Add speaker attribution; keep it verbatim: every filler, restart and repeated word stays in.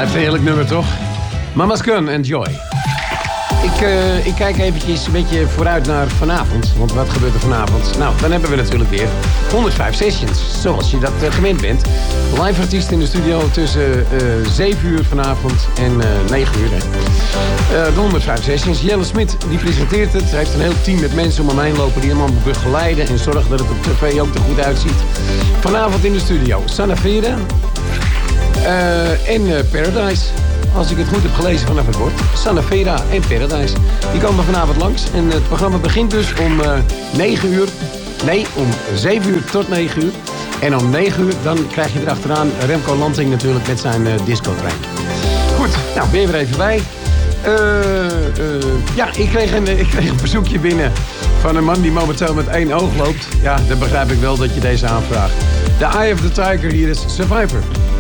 Speaker 1: Blijft een heerlijk nummer, toch? Mama's Gun, enjoy. Ik, uh, ik kijk eventjes een beetje vooruit naar vanavond. Want wat gebeurt er vanavond? Nou, dan hebben we natuurlijk weer honderdvijf Sessions. Zoals je dat uh, gewend bent. Live artiest in de studio tussen uh, zeven uur vanavond en uh, negen uur. Hè. Uh, de honderdvijf Sessions. Jelle Smit die presenteert het. Hij heeft een heel team met mensen om hem heen lopen die hem allemaal begeleiden. En zorgen dat het op tv ook er goed uitziet. Vanavond in de studio. Sanavera. Uh, en uh, Paradise. Als ik het goed heb gelezen vanaf het bord. Sanavera en Paradise. Die komen vanavond langs. En het programma begint dus om uh, negen uur. Nee, om zeven uur tot negen uur. En om negen uur dan krijg je erachteraan Remco Lanting natuurlijk met zijn uh, discotrein. Goed, nou ben je er even bij. Uh, uh, ja, ik kreeg, een, ik kreeg een bezoekje binnen van een man die momenteel met één oog loopt. Ja, dan begrijp ik wel dat je deze aanvraagt. The Eye of the Tiger, hier is Survivor.